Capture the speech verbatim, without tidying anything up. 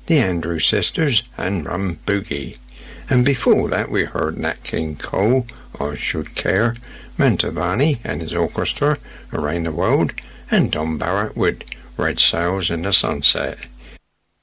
the Andrews Sisters and Rum Boogie. And before that we heard Nat King Cole, I Should Care, Mantovani and his orchestra, Around the World, and Don Barrett with Red Sails in the Sunset.